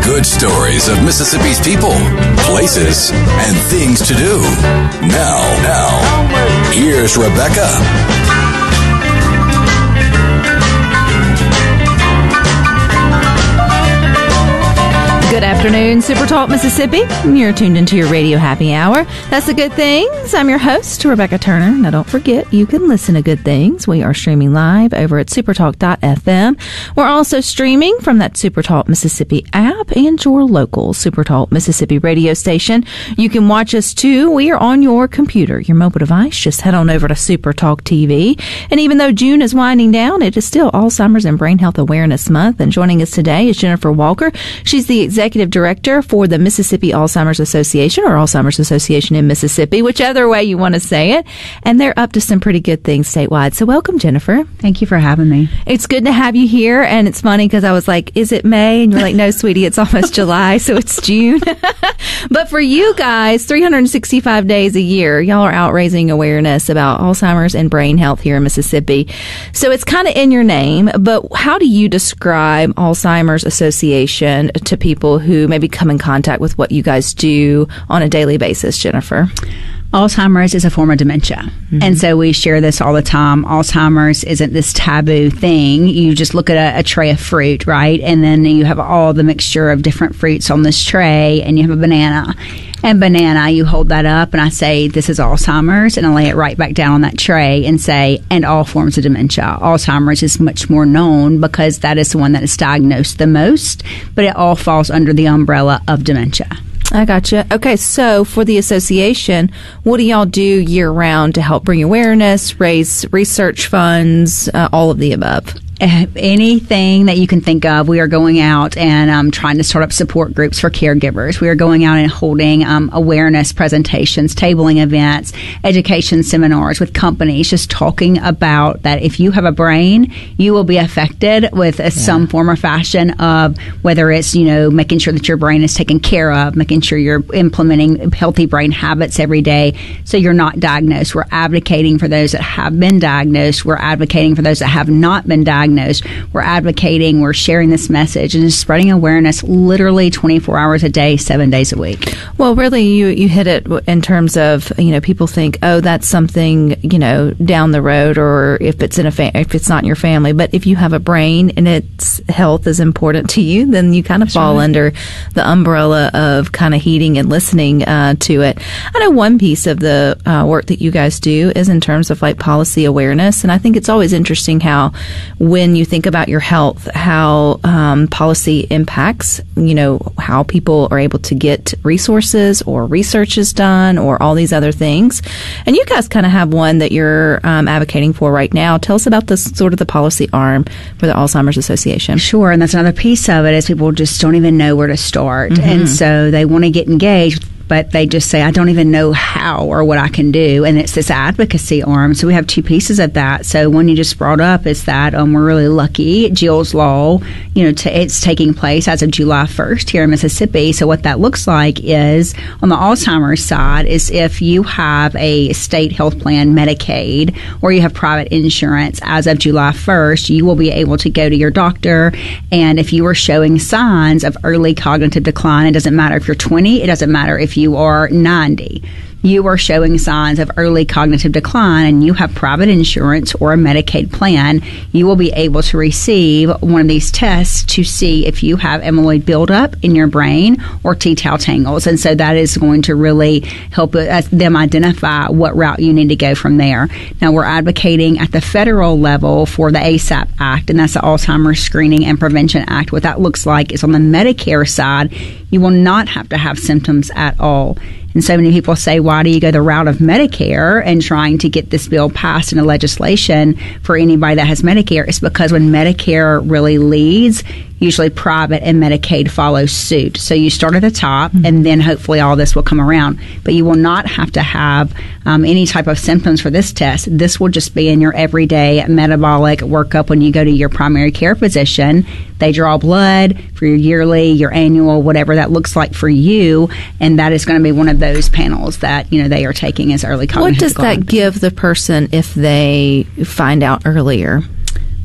good stories of Mississippi's people, places, and things to do. Now, here's Rebecca. Good afternoon, Super Talk Mississippi. You're tuned into your radio happy hour. That's the Good Things. I'm your host, Rebecca Turner. Now, don't forget, you can listen to Good Things. We are streaming live over at supertalk.fm. We're also streaming from that Supertalk Mississippi app and your local Supertalk Mississippi radio station. You can watch us, too. We are on your computer, your mobile device. Just head on over to Supertalk TV. And even though June is winding down, it is still Alzheimer's and Brain Health Awareness Month. And joining us today is Jennifer Walker. She's the Executive Director for the Mississippi Alzheimer's Association, or Alzheimer's Association in Mississippi, whichever way you want to say it. And they're up to some pretty good things statewide. So welcome, Jennifer. Thank you for having me. It's good to have you here. And it's funny because I was like, is it May? And you're like, no, sweetie, it's almost July, so it's June. But for you guys, 365 days a year, y'all are out raising awareness about Alzheimer's and brain health here in Mississippi. So it's kind of in your name, but how do you describe Alzheimer's Association to people who maybe come in contact with what you guys do on a daily basis, Jennifer? Alzheimer's is a form of dementia. Mm-hmm. And so we share this all the time. Alzheimer's isn't this taboo thing. You just look at a tray of fruit, right? And then you have all the mixture of different fruits on this tray, and you have a banana. And banana, you hold that up, and I say, this is Alzheimer's, and I lay it right back down on that tray and say, and all forms of dementia. Alzheimer's is much more known because that is the one that is diagnosed the most, but it all falls under the umbrella of dementia. I gotcha. Okay, so for the association, what do y'all do year-round to help bring awareness, raise research funds, all of the above? Anything that you can think of. We are going out and trying to start up support groups for caregivers. We are going out and holding awareness presentations, tabling events, education seminars with companies, just talking about that if you have a brain, you will be affected with some form or fashion of whether it's, making sure that your brain is taken care of, making sure you're implementing healthy brain habits every day so you're not diagnosed. We're advocating for those that have been diagnosed. We're advocating for those that have not been diagnosed. We're advocating, we're sharing this message and just spreading awareness literally 24 hours a day, 7 days a week. Well, really, you hit it in terms of, people think, oh, that's something, down the road, or if it's if it's not in your family. But if you have a brain and its health is important to you, then you kind of fall under the umbrella of kind of heeding and listening to it. I know one piece of the work that you guys do is in terms of like policy awareness. And I think it's always interesting how when you think about your health, how policy impacts, how people are able to get resources or research is done or all these other things. And you guys kind of have one that you're advocating for right now. Tell us about this sort of the policy arm for the Alzheimer's Association. Sure. And that's another piece of it is people just don't even know where to start. Mm-hmm. And so they want to get engaged, but they just say, I don't even know how or what I can do. And it's this advocacy arm. So we have two pieces of that. So one you just brought up is that we're really lucky. Jill's Law, it's taking place as of July 1st here in Mississippi. So what that looks like is on the Alzheimer's side is if you have a state health plan, Medicaid, or you have private insurance as of July 1st, you will be able to go to your doctor. And if you are showing signs of early cognitive decline, it doesn't matter if you're 20, it doesn't matter if you are 90. You are showing signs of early cognitive decline and you have private insurance or a Medicaid plan, you will be able to receive one of these tests to see if you have amyloid buildup in your brain or T-tau tangles. And so that is going to really help them identify what route you need to go from there. Now, we're advocating at the federal level for the ASAP Act, and that's the Alzheimer's Screening and Prevention Act. What that looks like is on the Medicare side, you will not have to have symptoms at all. And so many people say, why do you go the route of Medicare and trying to get this bill passed into legislation for anybody that has Medicare? It's because when Medicare really leads, usually private and Medicaid follow suit. So you start at the top, and then hopefully all this will come around. But you will not have to have any type of symptoms for this test. This will just be in your everyday metabolic workup when you go to your primary care physician. They draw blood for your yearly, your annual, whatever that looks like for you, and that is going to be one of those panels that they are taking as early cognitive decline. What does that give the person if they find out earlier?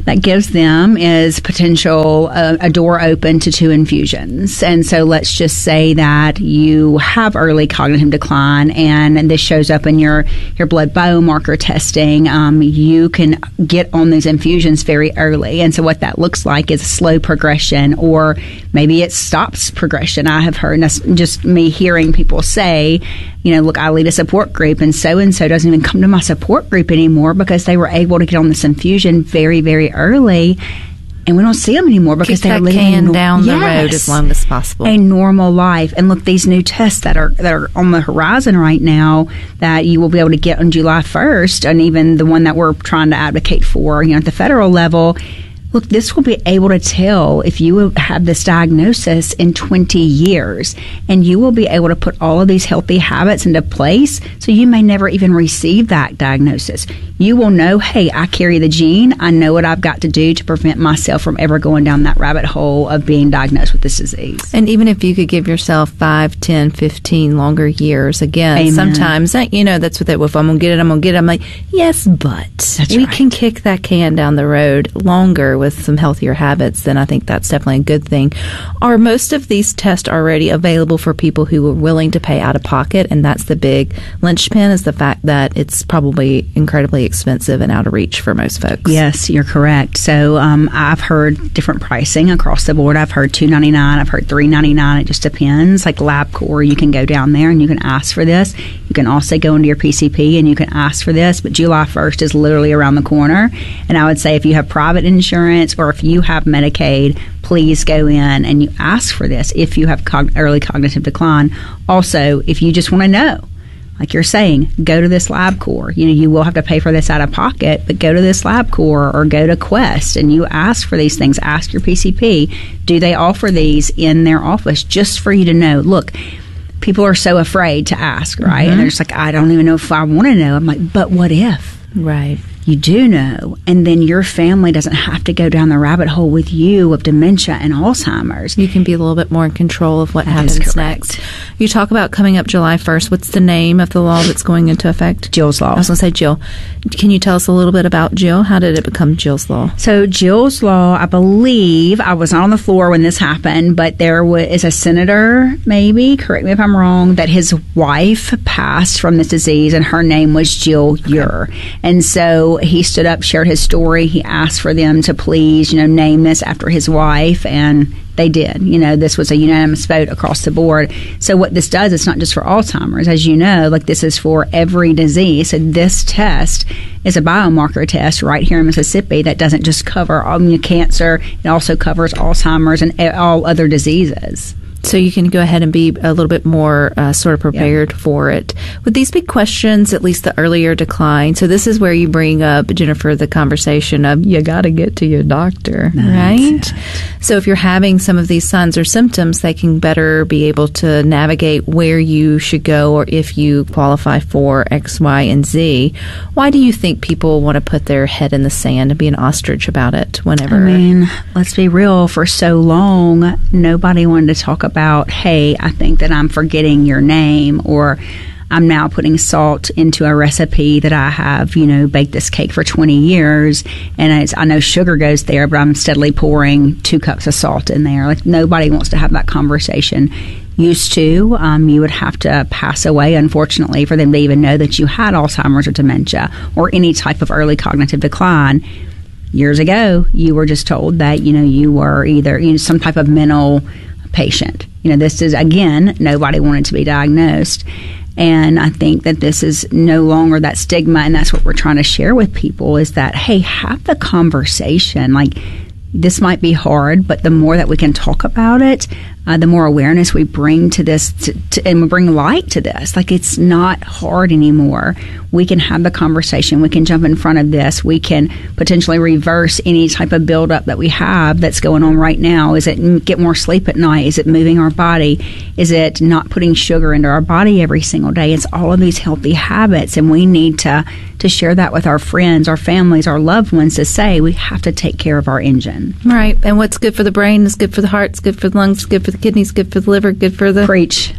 that gives them is potential a door open to 2 infusions. And so let's just say that you have early cognitive decline, and this shows up in your blood biomarker testing. You can get on these infusions very early. And so what that looks like is a slow progression, or maybe it stops progression. I have heard, and that's just me hearing people say, look, I lead a support group, and so doesn't even come to my support group anymore because they were able to get on this infusion very, very early, and we don't see them anymore because they're living down the road as long as possible. A normal life. And look, these new tests that are on the horizon right now that you will be able to get on July 1st, and even the one that we're trying to advocate for, at the federal level. Look, this will be able to tell if you have this diagnosis in 20 years, and you will be able to put all of these healthy habits into place, so you may never even receive that diagnosis. You will know, hey, I carry the gene. I know what I've got to do to prevent myself from ever going down that rabbit hole of being diagnosed with this disease. And even if you could give yourself 5, 10, 15 longer years, again, Amen. Sometimes, that's what if I'm going to get it, I'm like, yes, but we can kick that can down the road longer with some healthier habits, then I think that's definitely a good thing. Are most of these tests already available for people who are willing to pay out of pocket? And that's the big linchpin, is the fact that it's probably incredibly expensive and out of reach for most folks. Yes, you're correct. So I've heard different pricing across the board. I've heard $299, I've heard $399. It just depends. Like LabCorp, you can go down there and you can ask for this. You can also go into your PCP and you can ask for this. But July 1st is literally around the corner. And I would say if you have private insurance or if you have Medicaid, please go in and you ask for this if you have early cognitive decline. Also, if you just want to know, like you're saying, go to this LabCorp. You will have to pay for this out of pocket, but go to this LabCorp or go to Quest and you ask for these things. Ask your PCP, do they offer these in their office, just for you to know. Look, people are so afraid to ask, right? Mm-hmm. And they're just like, I don't even know if I want to know. I'm like, but what if? Right. You do know, and then your family doesn't have to go down the rabbit hole with you of dementia and Alzheimer's. You can be a little bit more in control of what happens next. You talk about coming up July 1st. What's the name of the law that's going into effect? Jill's Law. I was going to say Jill. Can you tell us a little bit about Jill? How did it become Jill's Law? So Jill's Law, I believe, I was not on the floor when this happened, but there is a senator, maybe, correct me if I'm wrong, that his wife passed from this disease, and her name was Jill Ure. And so he stood up, shared his story. He asked for them to please, name this after his wife, and they did. This was a unanimous vote across the board. So what this does, it's not just for Alzheimer's, as you know, like this is for every disease. So this test is a biomarker test right here in Mississippi that doesn't just cover cancer, it also covers Alzheimer's and all other diseases. So you can go ahead and be a little bit more sort of prepared for it. With these big questions, at least the earlier decline, so this is where you bring up, Jennifer, the conversation of you got to get to your doctor, right? So if you're having some of these signs or symptoms, they can better be able to navigate where you should go or if you qualify for X, Y, and Z. Why do you think people want to put their head in the sand and be an ostrich about it whenever? I mean, let's be real. For so long, nobody wanted to talk about, hey, I think that I'm forgetting your name, or I'm now putting salt into a recipe that I have, baked this cake for 20 years, and I know sugar goes there, but I'm steadily pouring 2 cups of salt in there. Like, nobody wants to have that conversation. Used to, you would have to pass away, unfortunately, for them to even know that you had Alzheimer's or dementia or any type of early cognitive decline. Years ago, you were just told that, you were either some type of mental patient. This is, again, nobody wanted to be diagnosed. And I think that this is no longer that stigma, and that's what we're trying to share with people is that, hey, have the conversation. Like, this might be hard, but the more that we can talk about it, the more awareness we bring to this, and we bring light to this. Like, it's not hard anymore. We can have the conversation. We can jump in front of this. We can potentially reverse any type of buildup that we have that's going on right now. Is it get more sleep at night? Is it moving our body? Is it not putting sugar into our body every single day? It's all of these healthy habits, and we need to share that with our friends, our families, our loved ones, to say we have to take care of our engine. Right. And what's good for the brain is good for the heart, it's good for the lungs, it's good for the kidneys, good for the liver, good for the... Preach. Yeah.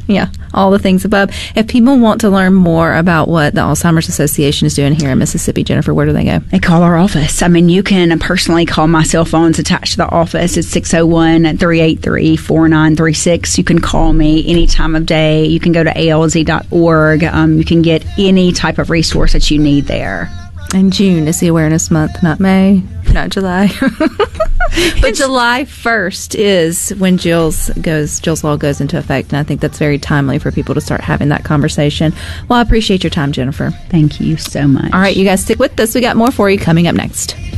all the things above. If people want to learn more about what the Alzheimer's Association is doing here in Mississippi, Jennifer, where do they go? They call our office. I mean, you can personally call my cell phone's attached to the office. It's 601-383-4936. You can call me any time of day. You can go to alz.org. You can get any type of resource that you need there. And June is the awareness month, not May, not July. But July 1st is when Jill's Law goes into effect, and I think that's very timely for people to start having that conversation. Well, I appreciate your time, Jennifer. Thank you so much. All right, you guys stick with us. We got more for you coming up next.